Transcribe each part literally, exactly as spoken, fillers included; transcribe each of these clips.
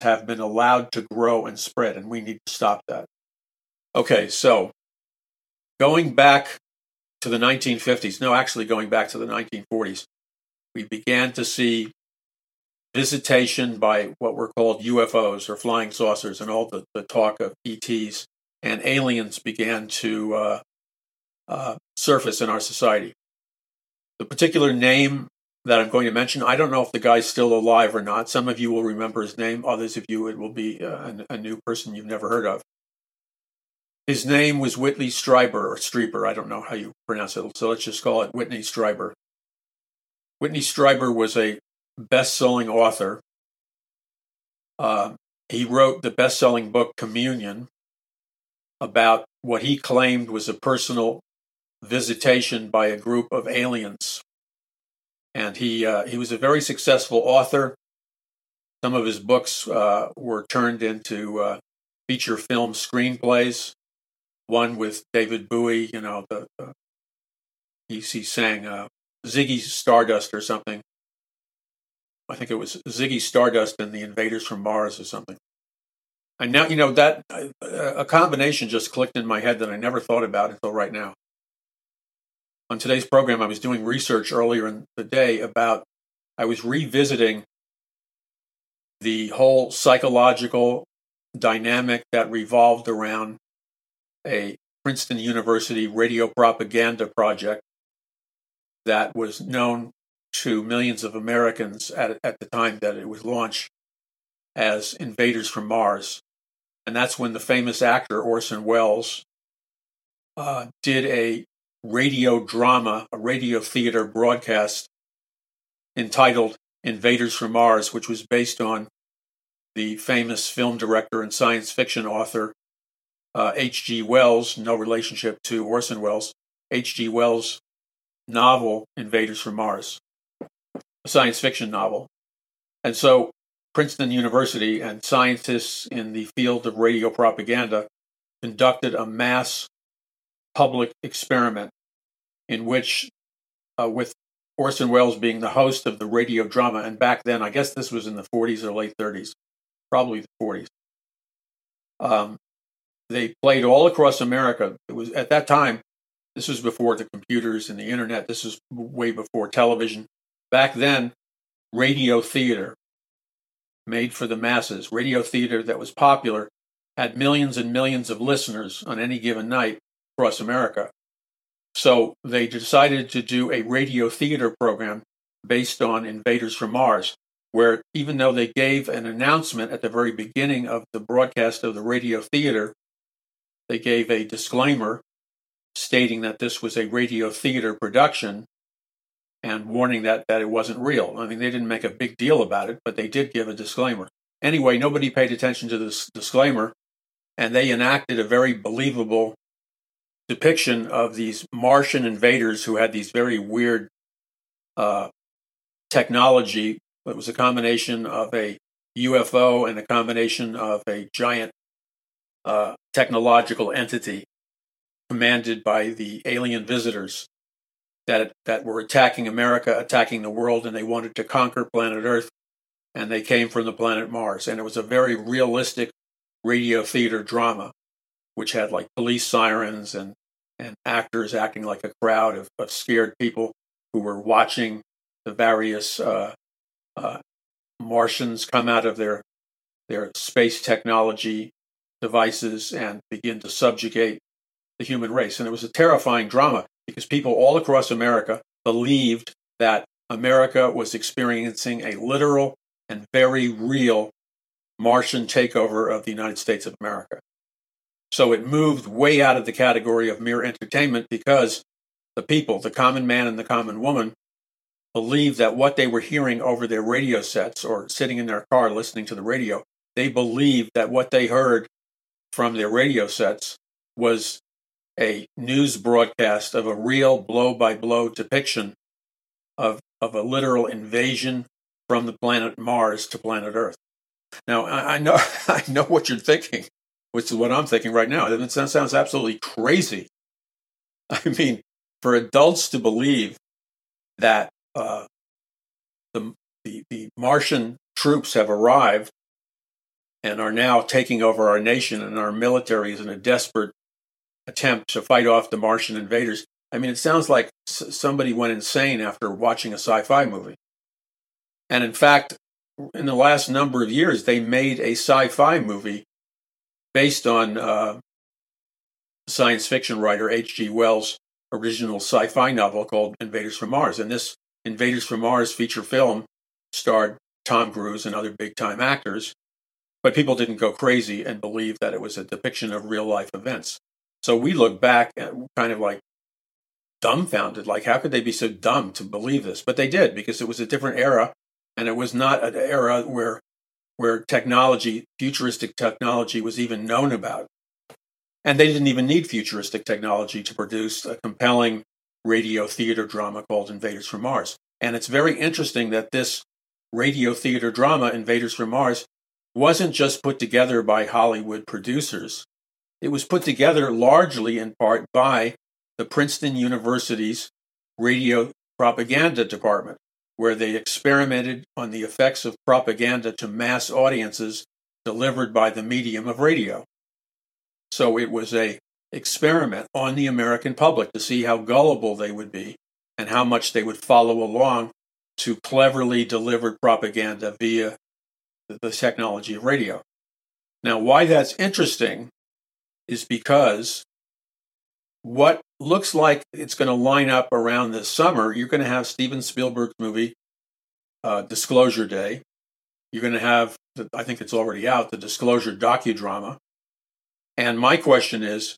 have been allowed to grow and spread, and we need to stop that. Okay, so going back to the nineteen fifties, no, actually going back to the nineteen forties, we began to see visitation by what were called U F Os or flying saucers, and all the, the talk of E Ts and aliens began to uh, uh, surface in our society. The particular name that I'm going to mention, I don't know if the guy's still alive or not. Some of you will remember his name. Others of you, it will be uh, a, a new person you've never heard of. His name was Whitley Strieber, or Strieber, I don't know how you pronounce it, so let's just call it Whitney Strieber. Whitney Strieber was a best-selling author. Uh, he wrote the best-selling book Communion about what he claimed was a personal visitation by a group of aliens. And he uh, he was a very successful author. Some of his books uh, were turned into uh, feature film screenplays. One with David Bowie, you know, the, the he, he sang uh, Ziggy Stardust or something. I think it was Ziggy Stardust and the Invaders from Mars or something. And now, you know, that uh, a combination just clicked in my head that I never thought about until right now. On today's program, I was doing research earlier in the day about, I was revisiting the whole psychological dynamic that revolved around a Princeton University radio propaganda project that was known to millions of Americans at, at the time that it was launched as Invaders from Mars. And that's when the famous actor Orson Welles uh, did a radio drama, a radio theater broadcast entitled Invaders from Mars, which was based on the famous film director and science fiction author uh, H G Wells, no relationship to Orson Welles, H G Wells' novel Invaders from Mars, a science fiction novel. And so Princeton University and scientists in the field of radio propaganda conducted a mass public experiment in which, uh, with Orson Welles being the host of the radio drama, and back then, I guess this was in the forties or late thirties, probably the forties. Um, they played all across America. It was at that time, this was before the computers and the internet. This was way before television. Back then, radio theater made for the masses, radio theater that was popular, had millions and millions of listeners on any given night across America. So they decided to do a radio theater program based on Invaders from Mars, where even though they gave an announcement at the very beginning of the broadcast of the radio theater, they gave a disclaimer stating that this was a radio theater production and warning that, that it wasn't real. I mean, they didn't make a big deal about it, but they did give a disclaimer. Anyway, nobody paid attention to this disclaimer, and they enacted a very believable depiction of these Martian invaders who had these very weird uh, technology. It was a combination of a U F O and a combination of a giant uh, technological entity commanded by the alien visitors that that were attacking America, attacking the world, and they wanted to conquer planet Earth, and they came from the planet Mars. And it was a very realistic radio theater drama, which had like police sirens and, and actors acting like a crowd of, of scared people who were watching the various uh, uh, Martians come out of their their space technology devices and begin to subjugate the human race. And it was a terrifying drama because people all across America believed that America was experiencing a literal and very real Martian takeover of the United States of America. So it moved way out of the category of mere entertainment because the people, the common man and the common woman, believed that what they were hearing over their radio sets or sitting in their car listening to the radio, they believed that what they heard from their radio sets was a news broadcast of a real blow-by-blow depiction of, of a literal invasion from the planet Mars to planet Earth. Now, I, I know I know what you're thinking, which is what I'm thinking right now. It sounds, sounds absolutely crazy. I mean, for adults to believe that uh, the, the the Martian troops have arrived and are now taking over our nation and our militaries in a desperate attempt to fight off the Martian invaders. I mean, it sounds like somebody went insane after watching a sci-fi movie. And in fact, in the last number of years, they made a sci-fi movie based on uh, science fiction writer H G Wells' original sci-fi novel called Invaders from Mars. And this Invaders from Mars feature film starred Tom Cruise and other big-time actors, but people didn't go crazy and believe that it was a depiction of real-life events. So we look back and kind of like dumbfounded, like how could they be so dumb to believe this? But they did, because it was a different era, and it was not an era where where technology, futuristic technology, was even known about. And they didn't even need futuristic technology to produce a compelling radio theater drama called Invaders from Mars. And it's very interesting that this radio theater drama, Invaders from Mars, wasn't just put together by Hollywood producers. It was put together largely in part by the Princeton University's radio propaganda department, where they experimented on the effects of propaganda to mass audiences delivered by the medium of radio. So it was a experiment on the American public to see how gullible they would be and how much they would follow along to cleverly delivered propaganda via the technology of radio. Now, why that's interesting is because what looks like it's going to line up around this summer, you're going to have Steven Spielberg's movie, uh, Disclosure Day. You're going to have, the, I think it's already out, the Disclosure docudrama. And my question is,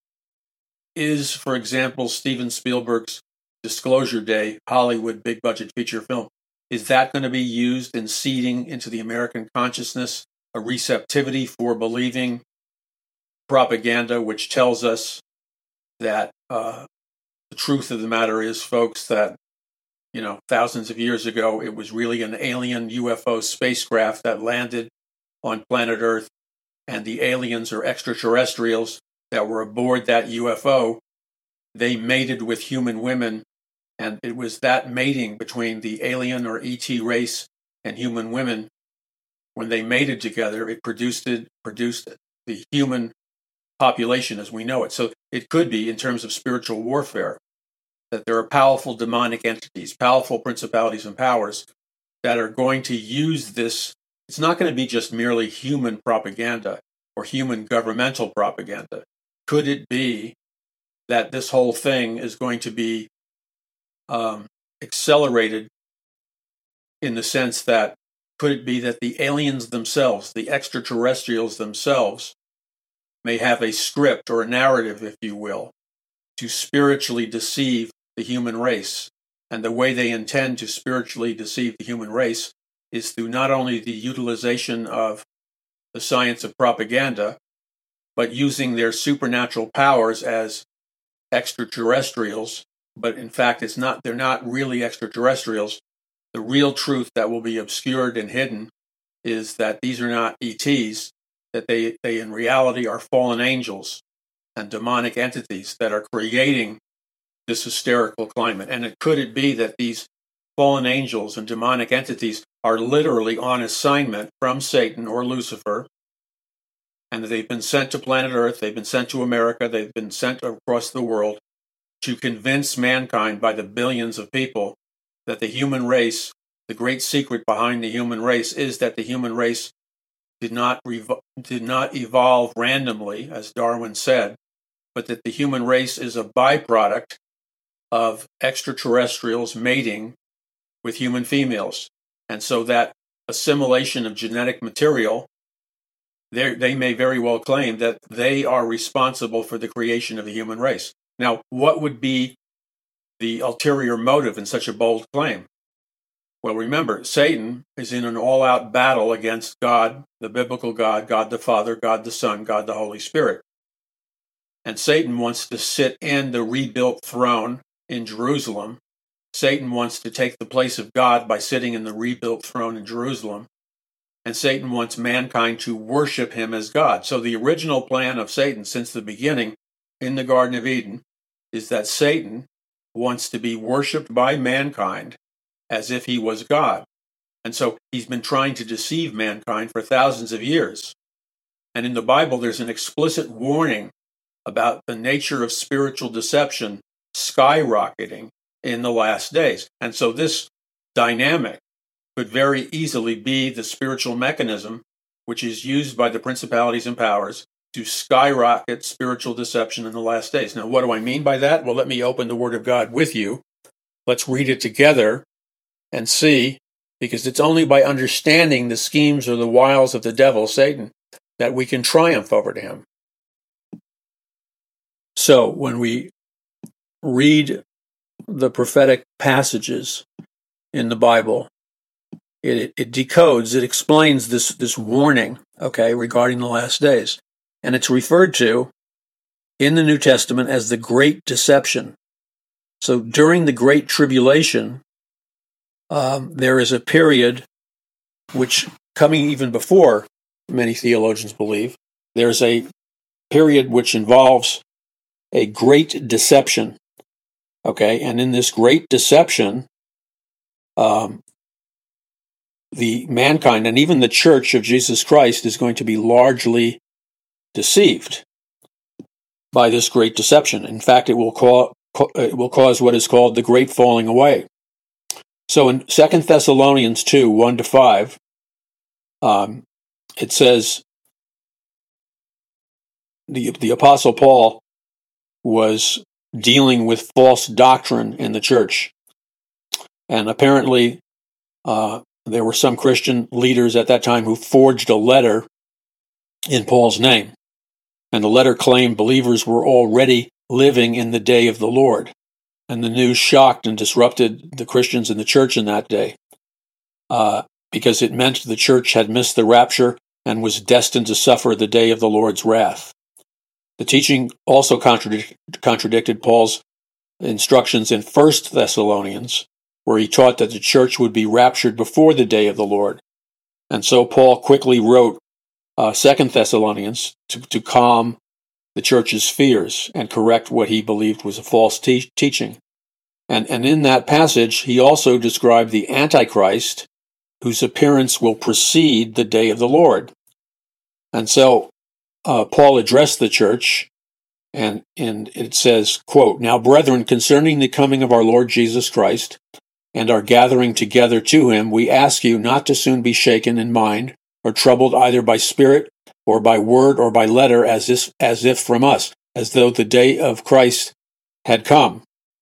is, for example, Steven Spielberg's Disclosure Day Hollywood big budget feature film, is that going to be used in seeding into the American consciousness a receptivity for believing propaganda, which tells us that uh, the truth of the matter is, folks, that, you know, thousands of years ago, it was really an alien U F O spacecraft that landed on planet Earth, and the aliens or extraterrestrials that were aboard that U F O, they mated with human women, and it was that mating between the alien or E T race and human women. When they mated together, it produced it, produced the human population as we know it. So it could be, in terms of spiritual warfare, that there are powerful demonic entities, powerful principalities and powers that are going to use this. It's not going to be just merely human propaganda or human governmental propaganda. Could it be that this whole thing is going to be um, accelerated in the sense that, could it be that the aliens themselves, the extraterrestrials themselves, may have a script or a narrative, if you will, to spiritually deceive the human race? And the way they intend to spiritually deceive the human race is through not only the utilization of the science of propaganda, but using their supernatural powers as extraterrestrials. But in fact, it's not, they're not really extraterrestrials. The real truth that will be obscured and hidden is that these are not E Ts, that they, they in reality are fallen angels and demonic entities that are creating this hysterical climate. And it, could it be that these fallen angels and demonic entities are literally on assignment from Satan or Lucifer, and that they've been sent to planet Earth, they've been sent to America, they've been sent across the world to convince mankind by the billions of people that the human race, the great secret behind the human race, is that the human race did not revo- did not evolve randomly, as Darwin said, but that the human race is a byproduct of extraterrestrials mating with human females. And so that assimilation of genetic material, they may very well claim that they are responsible for the creation of the human race. Now, what would be the ulterior motive in such a bold claim? Well, remember, Satan is in an all-out battle against God, the biblical God, God the Father, God the Son, God the Holy Spirit. And Satan wants to sit in the rebuilt throne in Jerusalem. Satan wants to take the place of God by sitting in the rebuilt throne in Jerusalem. And Satan wants mankind to worship him as God. So the original plan of Satan since the beginning in the Garden of Eden is that Satan wants to be worshipped by mankind as if he was God. And so he's been trying to deceive mankind for thousands of years. And in the Bible, there's an explicit warning about the nature of spiritual deception skyrocketing in the last days. And so this dynamic could very easily be the spiritual mechanism which is used by the principalities and powers to skyrocket spiritual deception in the last days. Now, what do I mean by that? Well, let me open the Word of God with you. Let's read it together and see, because it's only by understanding the schemes or the wiles of the devil, Satan, that we can triumph over him. So, when we read the prophetic passages in the Bible, it, it decodes, it explains this, this warning, okay, regarding the last days. And it's referred to in the New Testament as the Great Deception. So during the Great Tribulation, um, there is a period which, coming even before, many theologians believe, there's a period which involves a great deception. Okay, and in this great deception, um, the mankind and even the Church of Jesus Christ is going to be largely deceived by this great deception. In fact, it will cause it will cause what is called the great falling away. So in Second Thessalonians two, one to five, um, it says the the Apostle Paul was dealing with false doctrine in the church. And apparently, uh, there were some Christian leaders at that time who forged a letter in Paul's name. And the letter claimed believers were already living in the day of the Lord. And the news shocked and disrupted the Christians in the church in that day, uh, because it meant the church had missed the rapture and was destined to suffer the day of the Lord's wrath. The teaching also contradic- contradicted Paul's instructions in First Thessalonians, where he taught that the church would be raptured before the day of the Lord. And so Paul quickly wrote uh, Second Thessalonians to, to calm the church's fears and correct what he believed was a false te- teaching. And, and in that passage, he also described the Antichrist, whose appearance will precede the day of the Lord. And so uh, Paul addressed the church, and, and it says, quote, "Now, brethren, concerning the coming of our Lord Jesus Christ and our gathering together to him, we ask you not to soon be shaken in mind or troubled either by spirit or by word or by letter as if, as if from us, as though the day of Christ had come."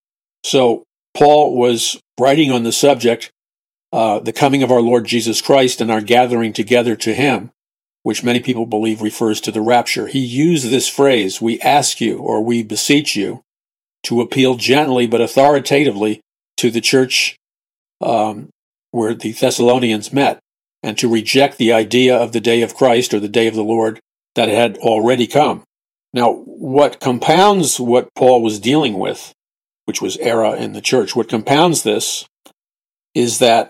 So Paul was writing on the subject, uh, the coming of our Lord Jesus Christ and our gathering together to him, which many people believe refers to the rapture. He used this phrase, "we ask you" or "we beseech you," to appeal gently but authoritatively to the church um, where the Thessalonians met, and to reject the idea of the day of Christ or the day of the Lord that had already come. Now, what compounds what Paul was dealing with, which was error in the church, what compounds this is that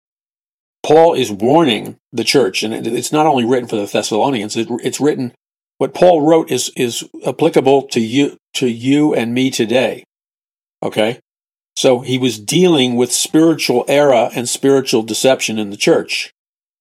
Paul is warning the church, and it's not only written for the Thessalonians, it's written, what Paul wrote is, is applicable to you, to you and me today. Okay? So he was dealing with spiritual error and spiritual deception in the church.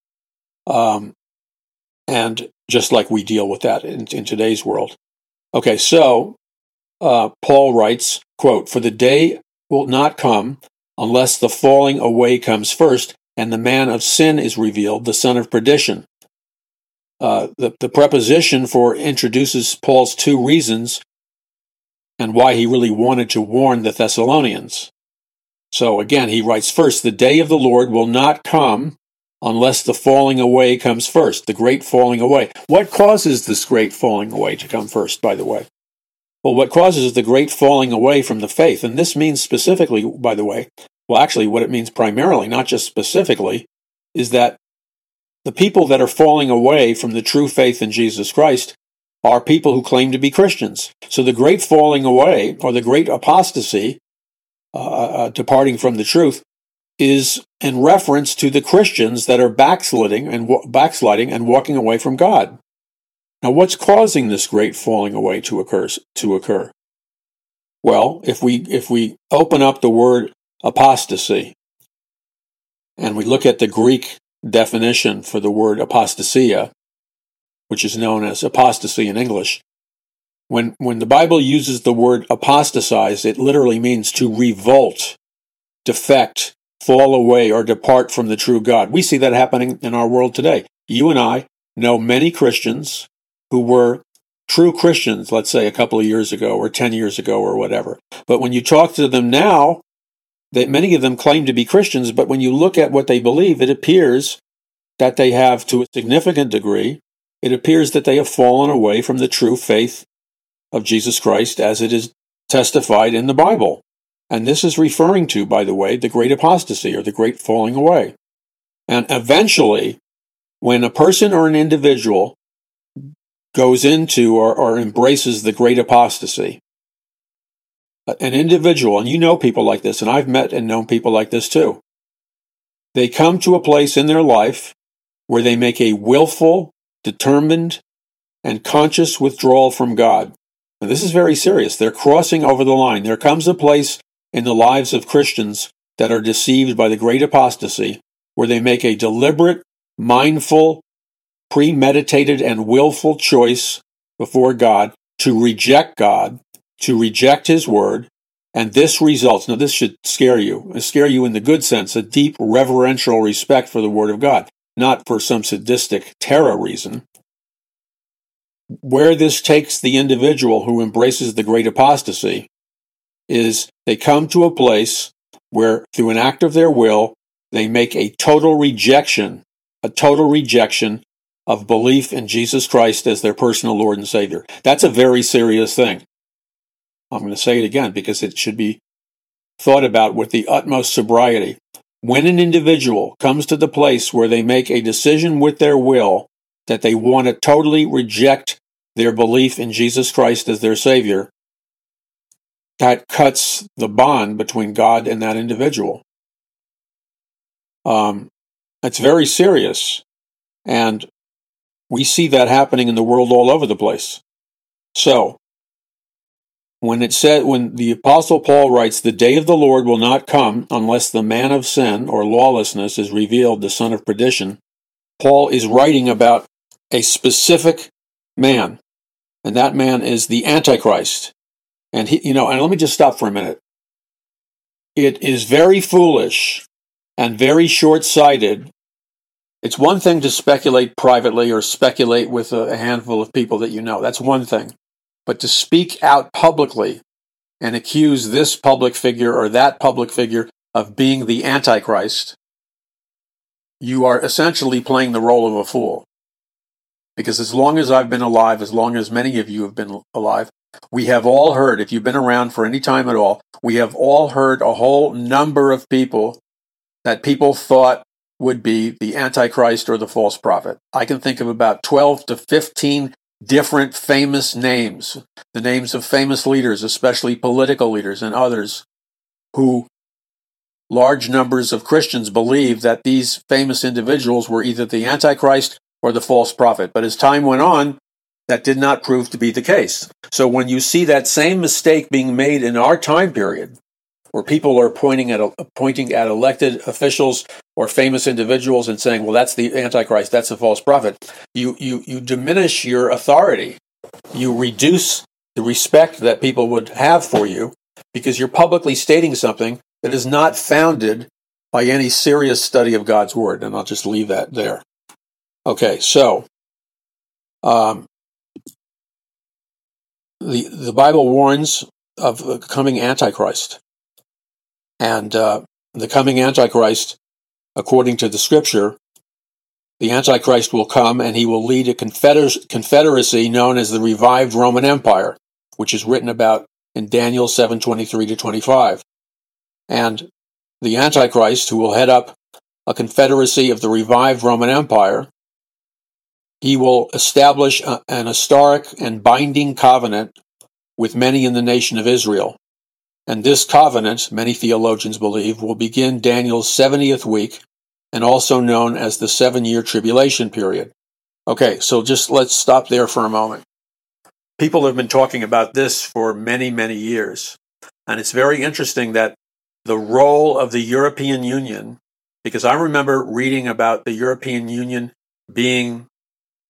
Um, and just like we deal with that in, in today's world. Okay, so uh, Paul writes, quote, "For the day will not come unless the falling away comes first, and the man of sin is revealed, the son of perdition." Uh, the, the preposition for introduces Paul's two reasons and why he really wanted to warn the Thessalonians. So again, he writes, first, the day of the Lord will not come unless the falling away comes first, the great falling away. What causes this great falling away to come first, by the way? Well, what causes the great falling away from the faith, and this means specifically, by the way, well, actually, what it means primarily, not just specifically, is that the people that are falling away from the true faith in Jesus Christ are people who claim to be Christians. So the great falling away, or the great apostasy, uh, uh, departing from the truth, is in reference to the Christians that are backsliding and backsliding and walking away from God. Now, what's causing this great falling away to occur? To occur? Well, if we if we open up the word apostasy and we look at the Greek definition for the word apostasia, which is known as apostasy in English. When, when the Bible uses the word apostatize, it literally means to revolt, defect, fall away, or depart from the true God. We see that happening in our world today. You and I know many Christians who were true Christians, let's say a couple of years ago or ten years ago or whatever. But when you talk to them now, that many of them claim to be Christians, but when you look at what they believe, it appears that they have, to a significant degree, it appears that they have fallen away from the true faith of Jesus Christ as it is testified in the Bible. And this is referring to, by the way, the great apostasy or the great falling away. And eventually, when a person or an individual goes into or, or embraces the great apostasy, an individual, and you know people like this, and I've met and known people like this too, they come to a place in their life where they make a willful, determined, and conscious withdrawal from God. Now, this is very serious. They're crossing over the line. There comes a place in the lives of Christians that are deceived by the great apostasy where they make a deliberate, mindful, premeditated, and willful choice before God to reject God, to reject His Word, and this results, now this should scare you, scare you in the good sense, a deep reverential respect for the Word of God, not for some sadistic terror reason. Where this takes the individual who embraces the great apostasy is they come to a place where, through an act of their will, they make a total rejection, a total rejection of belief in Jesus Christ as their personal Lord and Savior. That's a very serious thing. I'm going to say it again because it should be thought about with the utmost sobriety. When an individual comes to the place where they make a decision with their will that they want to totally reject their belief in Jesus Christ as their Savior, that cuts the bond between God and that individual. Um, it's very serious, and we see that happening in the world all over the place. So, when it said, when the Apostle Paul writes, "The day of the Lord will not come unless the man of sin or lawlessness is revealed, the son of perdition," Paul is writing about a specific man, and that man is the Antichrist. And he, you know, and let me just stop for a minute. It is very foolish and very short-sighted. It's one thing to speculate privately or speculate with a handful of people that you know. That's one thing. But to speak out publicly and accuse this public figure or that public figure of being the Antichrist, you are essentially playing the role of a fool. Because as long as I've been alive, as long as many of you have been alive, we have all heard, if you've been around for any time at all, we have all heard a whole number of people that people thought would be the Antichrist or the false prophet. I can think of about twelve to fifteen different famous names, the names of famous leaders, especially political leaders and others, who large numbers of Christians believe that these famous individuals were either the Antichrist or the false prophet. But as time went on, that did not prove to be the case. So when you see that same mistake being made in our time period, where people are pointing at pointing at elected officials or famous individuals and saying, well, that's the Antichrist, that's the false prophet, you, you, you diminish your authority. You reduce the respect that people would have for you because you're publicly stating something that is not founded by any serious study of God's Word. And I'll just leave that there. Okay, so um, the, the Bible warns of the coming Antichrist. And uh, the coming Antichrist, according to the Scripture, the Antichrist will come and he will lead a confeder- confederacy known as the revived Roman Empire, which is written about in Daniel seven twenty-three to twenty-five. And the Antichrist, who will head up a confederacy of the revived Roman Empire, he will establish a, an historic and binding covenant with many in the nation of Israel. And this covenant, many theologians believe, will begin Daniel's seventieth week and also known as the seven-year tribulation period. Okay, so just let's stop there for a moment. People have been talking about this for many, many years. And it's very interesting that the role of the European Union, because I remember reading about the European Union being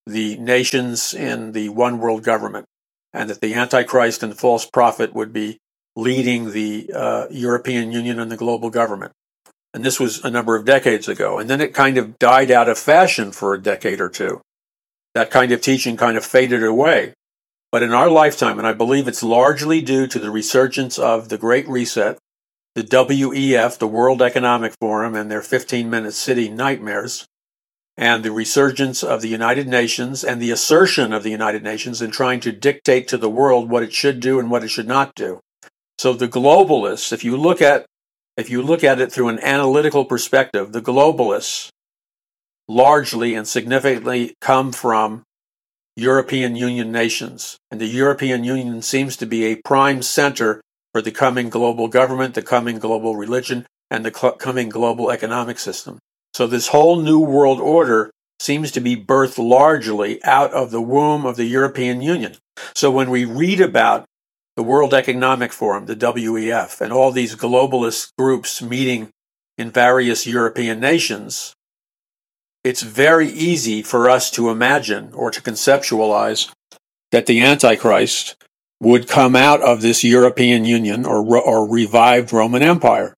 the nations in the one world government, and that the Antichrist and the false prophet would be leading the uh, European Union and the global government. And this was a number of decades ago. And then it kind of died out of fashion for a decade or two. That kind of teaching kind of faded away. But in our lifetime, and I believe it's largely due to the resurgence of the Great Reset, the W E F, the World Economic Forum, and their fifteen-minute city nightmares, and the resurgence of the United Nations and the assertion of the United Nations in trying to dictate to the world what it should do and what it should not do. So the globalists, if you look at if you look at it through an analytical perspective, the globalists largely and significantly come from European Union nations. And the European Union seems to be a prime center for the coming global government, the coming global religion, and the cl- coming global economic system. So this whole new world order seems to be birthed largely out of the womb of the European Union. So when we read about the World Economic Forum, the W E F, and all these globalist groups meeting in various European nations, it's very easy for us to imagine or to conceptualize that the Antichrist would come out of this European Union or, or revived Roman Empire.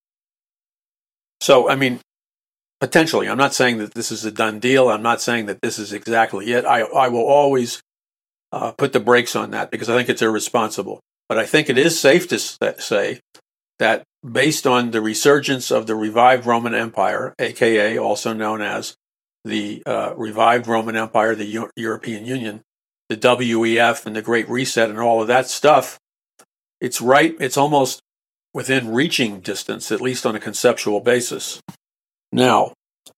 So, I mean, potentially, I'm not saying that this is a done deal. I'm not saying that this is exactly it. I, I will always uh, put the brakes on that because I think it's irresponsible. But I think it is safe to say that based on the resurgence of the revived Roman Empire, aka also known as the uh, revived Roman Empire, the U- European Union, the W E F and the Great Reset and all of that stuff, it's right, it's almost within reaching distance, at least on a conceptual basis. Now,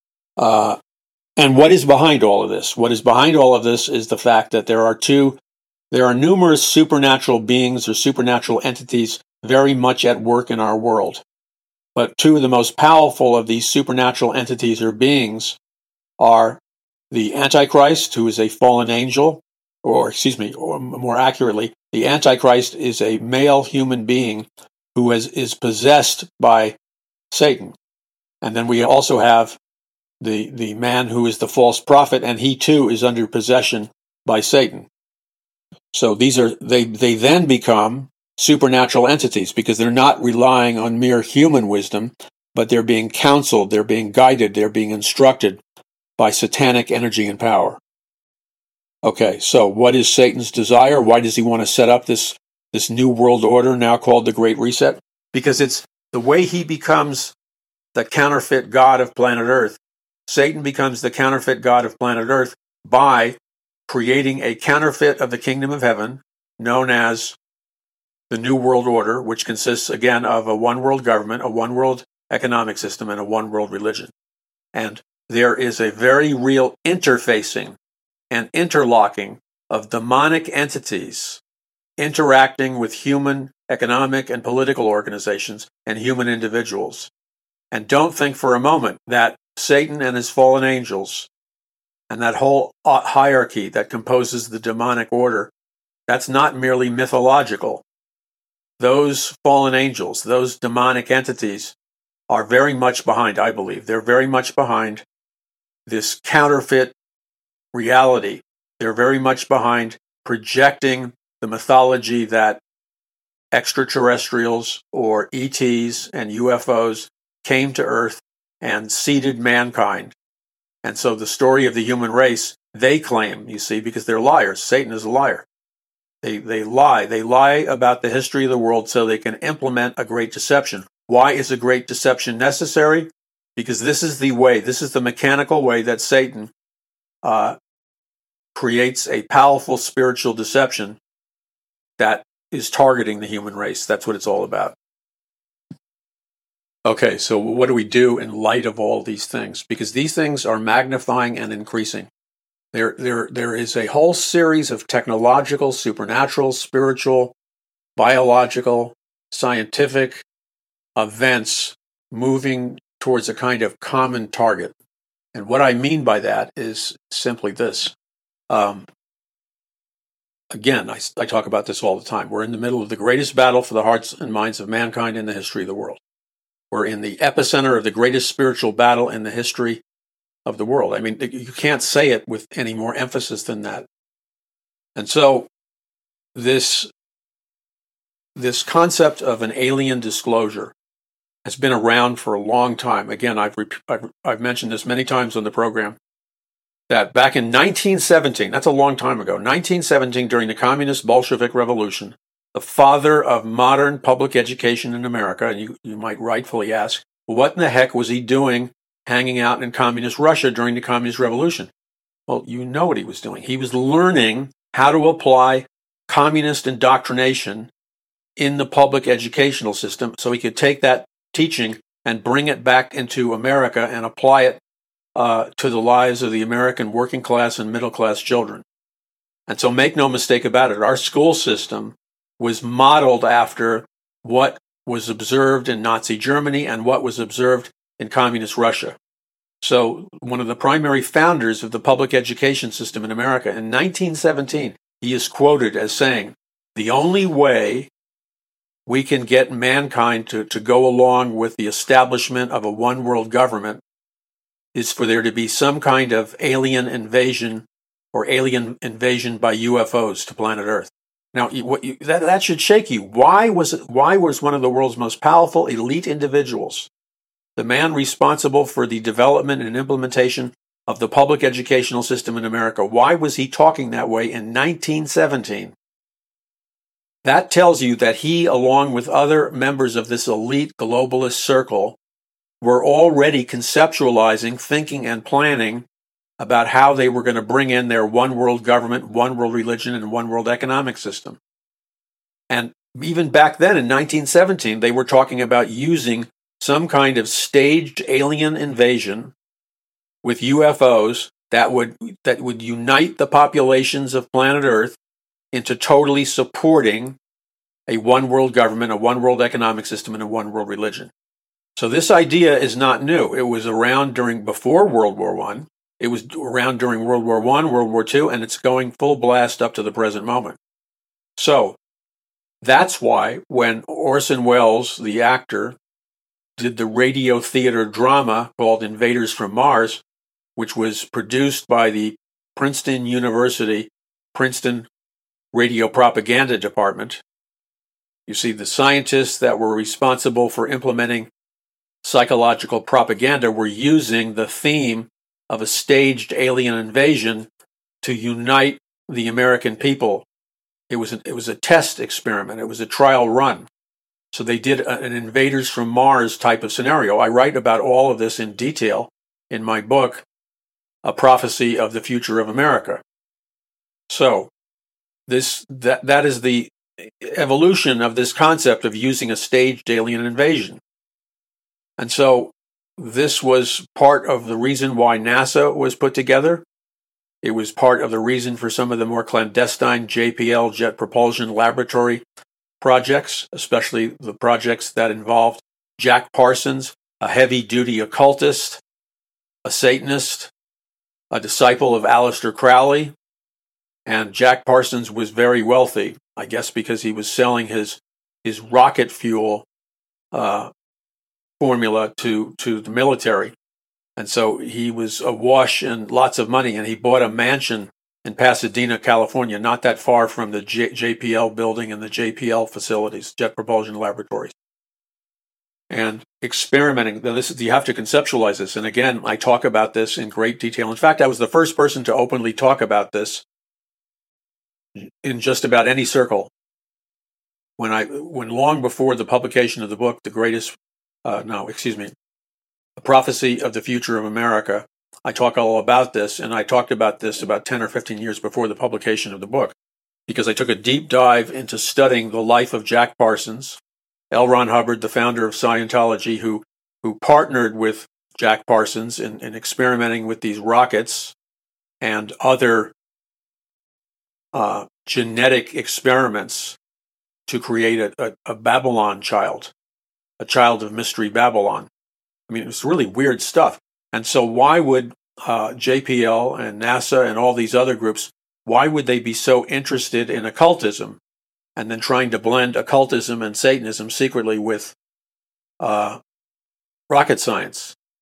uh, and what is behind all of this? What is behind all of this is the fact that there are two, there are numerous supernatural beings or supernatural entities very much at work in our world. But two of the most powerful of these supernatural entities or beings are the Antichrist, who is a fallen angel, or excuse me, or more accurately, the Antichrist is a male human being who is, is possessed by Satan. And then we also have the, the man who is the false prophet, and he too is under possession by Satan. So these are, they, they then become supernatural entities because they're not relying on mere human wisdom, but they're being counseled, they're being guided, they're being instructed by satanic energy and power. Okay, so what is Satan's desire? Why does he want to set up this, this new world order now called the Great Reset? Because it's the way he becomes the counterfeit god of planet Earth. Satan becomes the counterfeit god of planet Earth by creating a counterfeit of the kingdom of heaven known as the New World Order, which consists, again, of a one-world government, a one-world economic system, and a one-world religion. And there is a very real interfacing and interlocking of demonic entities interacting with human economic and political organizations and human individuals. And don't think for a moment that Satan and his fallen angels and that whole hierarchy that composes the demonic order, that's not merely mythological. Those fallen angels, those demonic entities are very much behind, I believe, they're very much behind this counterfeit reality. They're very much behind projecting the mythology that extraterrestrials or E Ts and U F Os came to Earth and seeded mankind. And so the story of the human race, they claim, you see, because they're liars. Satan is a liar. They they lie. They lie about the history of the world so they can implement a great deception. Why is a great deception necessary? Because this is the way, this is the mechanical way that Satan uh, creates a powerful spiritual deception that is targeting the human race. That's what it's all about. Okay, so what do we do in light of all these things? Because these things are magnifying and increasing. There, there, there is a whole series of technological, supernatural, spiritual, biological, scientific events moving towards a kind of common target. And what I mean by that is simply this. Um, again, I, I talk about this all the time. We're in the middle of the greatest battle for the hearts and minds of mankind in the history of the world. We're in the epicenter of the greatest spiritual battle in the history of the world. I mean, you can't say it with any more emphasis than that. And so this, this concept of an alien disclosure has been around for a long time. Again, I've, I've, I've mentioned this many times on the program, that back in nineteen seventeen, that's a long time ago, nineteen seventeen, during the Communist Bolshevik Revolution, the father of modern public education in America, and you, you might rightfully ask, what in the heck was he doing hanging out in communist Russia during the Communist Revolution? Well, you know what he was doing. He was learning how to apply communist indoctrination in the public educational system so he could take that teaching and bring it back into America and apply it uh, to the lives of the American working class and middle class children. And so make no mistake about it, our school system was modeled after what was observed in Nazi Germany and what was observed in communist Russia. So one of the primary founders of the public education system in America in nineteen seventeen, he is quoted as saying, the only way we can get mankind to, to go along with the establishment of a one world government is for there to be some kind of alien invasion or alien invasion by U F Os to planet Earth. Now, what you, that, that should shake you. Why was it, why was one of the world's most powerful elite individuals, the man responsible for the development and implementation of the public educational system in America, why was he talking that way in nineteen seventeen? That tells you that he, along with other members of this elite globalist circle, were already conceptualizing, thinking, and planning about how they were going to bring in their one world government, one world religion, and one world economic system. And even back then in nineteen seventeen, they were talking about using some kind of staged alien invasion with U F Os that would that would unite the populations of planet Earth into totally supporting a one world government, a one world economic system, and a one world religion. So this idea is not new. It was around during before World War One. It was around during World War One, World War Two, and it's going full blast up to the present moment. So that's why when Orson Welles, the actor, did the radio theater drama called Invaders from Mars, which was produced by the Princeton University, Princeton Radio Propaganda Department. You see, the scientists that were responsible for implementing psychological propaganda were using the theme of a staged alien invasion to unite the American people. It was a, it was a test experiment. It was a trial run. So they did an Invaders from Mars type of scenario. I write about all of this in detail in my book, A Prophecy of the Future of America. So this that that is the evolution of this concept of using a staged alien invasion. And so this was part of the reason why NASA was put together. It was part of the reason for some of the more clandestine J P L, Jet Propulsion Laboratory projects, especially the projects that involved Jack Parsons, a heavy-duty occultist, a Satanist, a disciple of Aleister Crowley. And Jack Parsons was very wealthy, I guess because he was selling his his rocket fuel uh, formula to, to the military. And so he was awash in lots of money, and he bought a mansion in Pasadena, California, not that far from the J- JPL building and the J P L facilities, Jet Propulsion Laboratories. And experimenting, now this is, you have to conceptualize this. And again, I talk about this in great detail. In fact, I was the first person to openly talk about this in just about any circle. When I, when long before the publication of the book, The Greatest, uh, no, excuse me, A Prophecy of the Future of America, I talk all about this, and I talked about this about ten or fifteen years before the publication of the book, because I took a deep dive into studying the life of Jack Parsons, L. Ron Hubbard, the founder of Scientology, who, who partnered with Jack Parsons in, in experimenting with these rockets and other uh, genetic experiments to create a, a, a Babylon child, a child of Mystery Babylon. I mean, it was really weird stuff. And so why would uh, J P L and NASA and all these other groups, why would they be so interested in occultism and then trying to blend occultism and Satanism secretly with uh, rocket science?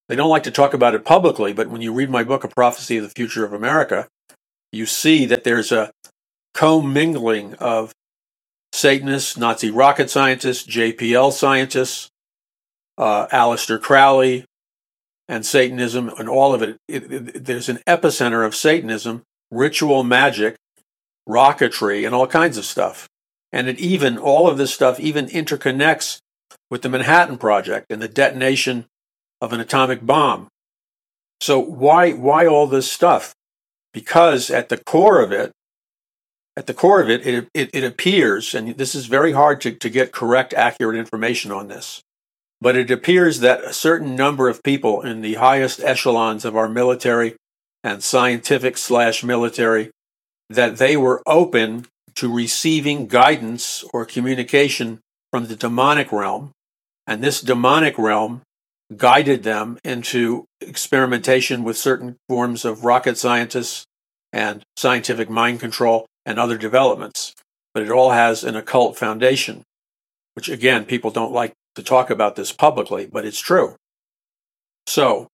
They don't like to talk about it publicly, but when you read my book, A Prophecy of the Future of America, you see that there's a commingling of Satanists, Nazi rocket scientists, J P L scientists, uh, Aleister Crowley, and Satanism, and all of it. It, it. There's an epicenter of Satanism, ritual magic, rocketry, and all kinds of stuff. And it even, all of this stuff even interconnects with the Manhattan Project and the detonation of an atomic bomb. So why, why all this stuff? Because at the core of it, at the core of it, it, it, it appears, and this is very hard to, to get correct, accurate information on this, but it appears that a certain number of people in the highest echelons of our military and scientific slash military, that they were open to receiving guidance or communication from the demonic realm. And this demonic realm guided them into experimentation with certain forms of rocket scientists and scientific mind control and other developments. But it all has an occult foundation, which again, people don't like to talk about this publicly, but it's true. So,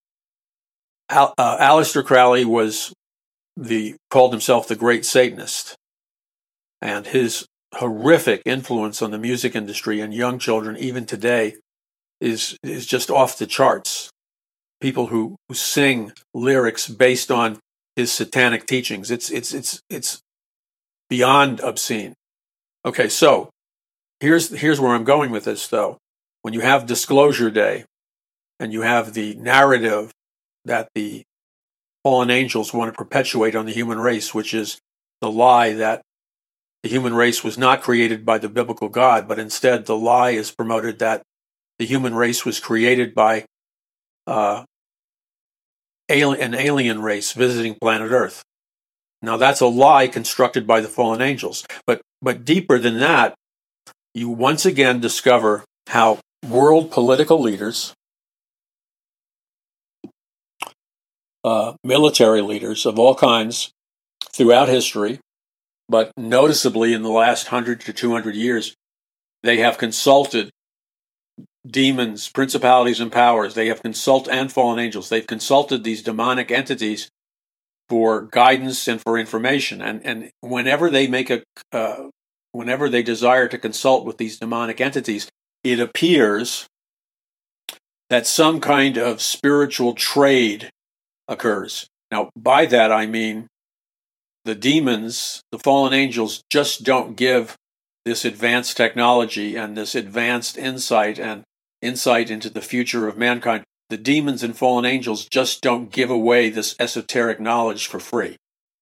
Al- uh, Aleister Crowley was the called himself the Great Satanist, and his horrific influence on the music industry and young children, even today, is is just off the charts. People who, who sing lyrics based on his satanic teachings, it's it's it's it's beyond obscene. Okay, so here's here's where I'm going with this, though. When you have Disclosure Day, and you have the narrative that the fallen angels want to perpetuate on the human race, which is the lie that the human race was not created by the biblical God, but instead the lie is promoted that the human race was created by uh, alien, an alien race visiting planet Earth. Now that's a lie constructed by the fallen angels. But but deeper than that, you once again discover how world political leaders, uh, military leaders of all kinds throughout history, but noticeably in the last one hundred to two hundred years, they have consulted demons, principalities, and powers. They have consulted, and fallen angels. They've consulted these demonic entities for guidance and for information. And and whenever they make a, uh, whenever they desire to consult with these demonic entities, it appears that some kind of spiritual trade occurs. Now, by that I mean the demons, the fallen angels, just don't give this advanced technology and this advanced insight and insight into the future of mankind. The demons and fallen angels just don't give away this esoteric knowledge for free.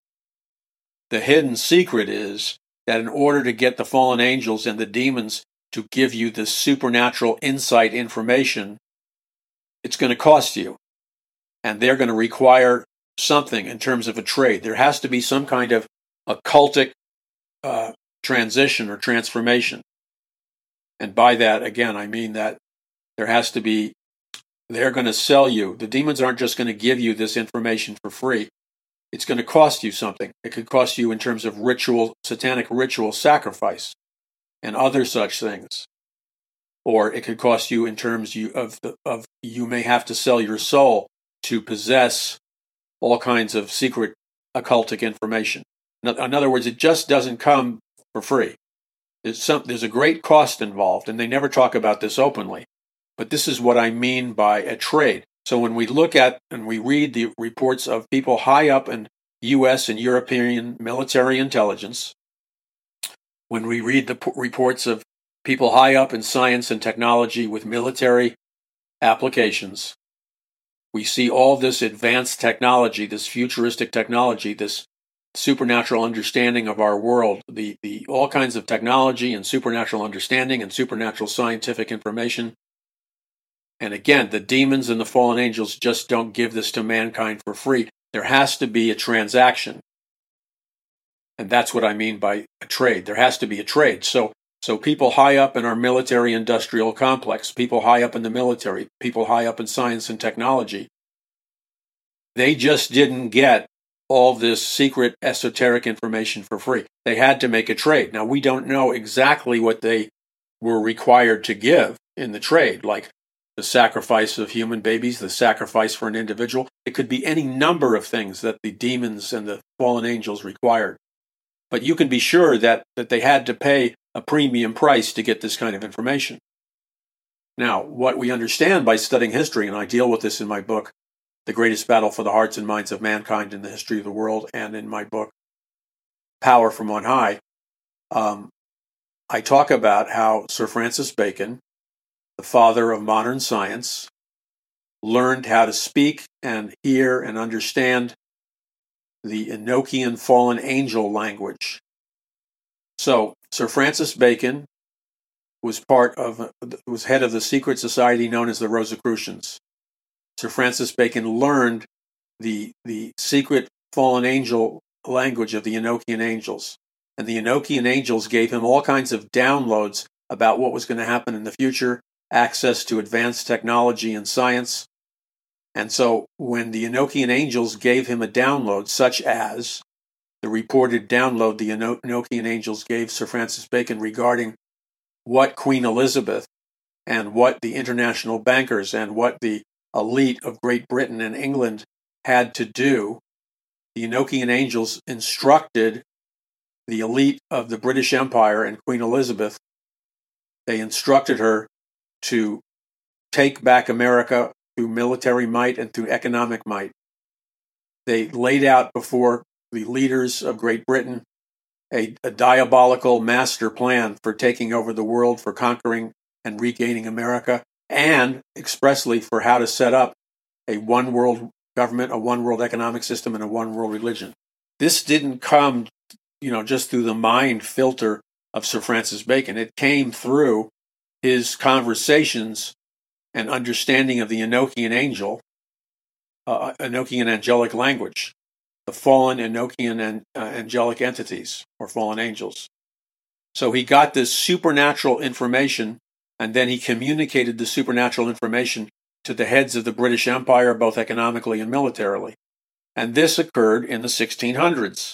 The hidden secret is that in order to get the fallen angels and the demons to give you this supernatural insight information, it's going to cost you. And they're going to require something in terms of a trade. There has to be some kind of occultic uh, transition or transformation. And by that, again, I mean that there has to be, they're going to sell you. The demons aren't just going to give you this information for free. It's going to cost you something. It could cost you in terms of ritual, satanic ritual sacrifice and other such things. Or it could cost you in terms of, of you may have to sell your soul to possess all kinds of secret occultic information. In other words, it just doesn't come for free. There's, some, there's a great cost involved, and they never talk about this openly. But this is what I mean by a trade. So when we look at and we read the reports of people high up in U S and European military intelligence, when we read the p- reports of people high up in science and technology with military applications, we see all this advanced technology, this futuristic technology, this supernatural understanding of our world, the, the all kinds of technology and supernatural understanding and supernatural scientific information. And again, the demons and the fallen angels just don't give this to mankind for free. There has to be a transaction. And that's what I mean by a trade. There has to be a trade. So So people high up in our military-industrial complex, people high up in the military, people high up in science and technology, they just didn't get all this secret esoteric information for free. They had to make a trade. Now, we don't know exactly what they were required to give in the trade. Like the sacrifice of human babies, the sacrifice for an individual. It could be any number of things that the demons and the fallen angels required. But you can be sure that, that they had to pay a premium price to get this kind of information. Now, what we understand by studying history, and I deal with this in my book, The Greatest Battle for the Hearts and Minds of Mankind in the History of the World, and in my book, Power from on High, um, I talk about how Sir Francis Bacon, the father of modern science, learned how to speak and hear and understand the Enochian fallen angel language. So, Sir Francis Bacon was part of, was head of the secret society known as the Rosicrucians. Sir Francis Bacon learned the, the secret fallen angel language of the Enochian angels. And the Enochian angels gave him all kinds of downloads about what was going to happen in the future, access to advanced technology and science. And so when the Enochian angels gave him a download, such as the reported download the Enochian angels gave Sir Francis Bacon regarding what Queen Elizabeth and what the international bankers and what the elite of Great Britain and England had to do, the Enochian angels instructed the elite of the British Empire and Queen Elizabeth, they instructed her to take back America through military might and through economic might. They laid out before the leaders of Great Britain a, a diabolical master plan for taking over the world, for conquering and regaining America, and expressly for how to set up a one world government, a one world economic system, and a one world religion. This didn't come, you know, just through the mind filter of Sir Francis Bacon. It came through his conversations and understanding of the Enochian angel, uh, Enochian angelic language, the fallen Enochian and uh, angelic entities, or fallen angels. So he got this supernatural information, and then he communicated the supernatural information to the heads of the British Empire, both economically and militarily. And this occurred in the sixteen hundreds.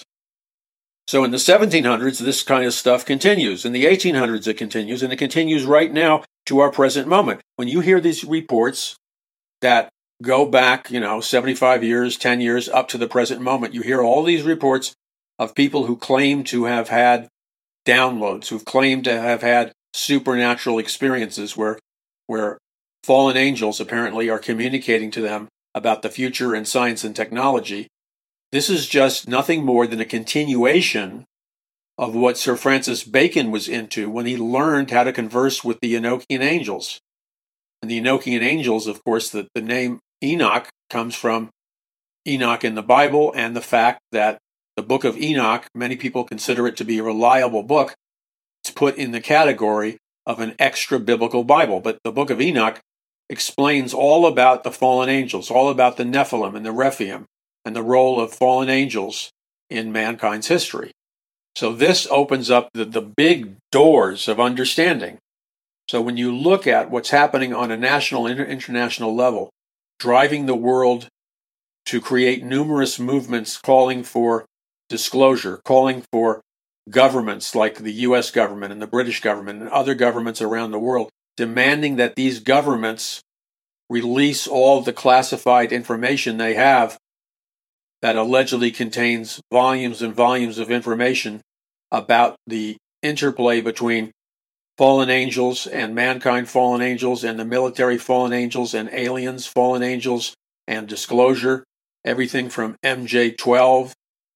So in the seventeen hundreds, this kind of stuff continues. In the eighteen hundreds, it continues, and it continues right now to our present moment. When you hear these reports that go back, you know, seventy-five years, ten years, up to the present moment, you hear all these reports of people who claim to have had downloads, who've claimed to have had supernatural experiences where, where fallen angels apparently are communicating to them about the future in science and technology. This is just nothing more than a continuation of what Sir Francis Bacon was into when he learned how to converse with the Enochian angels. And the Enochian angels, of course, the, the name Enoch comes from Enoch in the Bible, and the fact that the book of Enoch, many people consider it to be a reliable book. It's put in the category of an extra-biblical Bible. But the book of Enoch explains all about the fallen angels, all about the Nephilim and the Rephaim, and the role of fallen angels in mankind's history. So this opens up the, the big doors of understanding. So when you look at what's happening on a national and international level, driving the world to create numerous movements calling for disclosure, calling for governments like the U S government and the British government and other governments around the world, demanding that these governments release all the classified information they have that allegedly contains volumes and volumes of information about the interplay between fallen angels and mankind fallen angels and the military fallen angels and aliens fallen angels and disclosure, everything from M J twelve,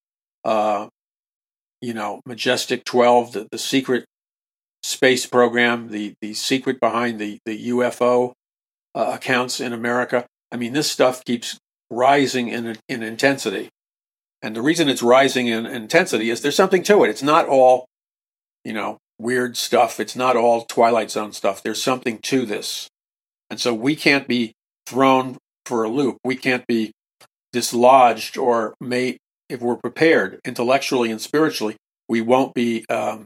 uh, you know, Majestic twelve, the, the secret space program, the, the secret behind the, the U F O uh, accounts in America. I mean, this stuff keeps rising in in intensity. And the reason it's rising in intensity is there's something to it. It's not all, you know, weird stuff. It's not all Twilight Zone stuff. There's something to this. And so we can't be thrown for a loop. We can't be dislodged or made, if we're prepared intellectually and spiritually, we won't be um,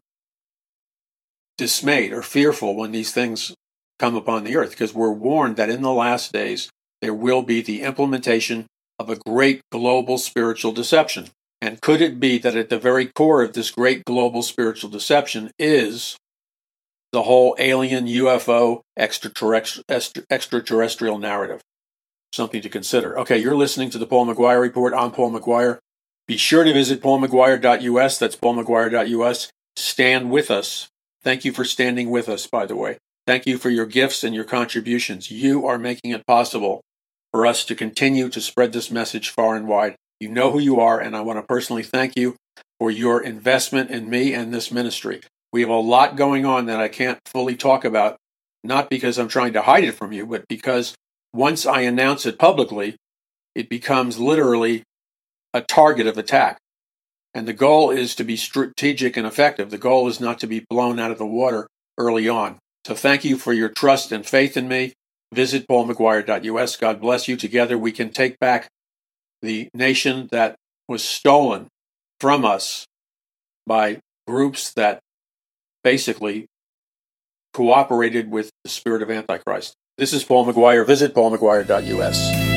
dismayed or fearful when these things come upon the earth, because we're warned that in the last days there will be the implementation of a great global spiritual deception. And could it be that at the very core of this great global spiritual deception is the whole alien, U F O, extraterrestrial, extraterrestrial narrative. Something to consider. Okay, you're listening to the Paul McGuire Report. I'm Paul McGuire. Be sure to visit paul mcguire dot u s. That's paul mcguire dot u s. Stand with us. Thank you for standing with us, by the way. Thank you for your gifts and your contributions. You are making it possible for us to continue to spread this message far and wide. You know who you are, and I want to personally thank you for your investment in me and this ministry. We have a lot going on that I can't fully talk about, not because I'm trying to hide it from you, but because once I announce it publicly, it becomes literally a target of attack. And the goal is to be strategic and effective. The goal is not to be blown out of the water early on. So thank you for your trust and faith in me. Visit paul mcguire dot u s. God bless you. Together we can take back the nation that was stolen from us by groups that basically cooperated with the spirit of Antichrist. This is Paul McGuire. Visit paul mcguire dot u s.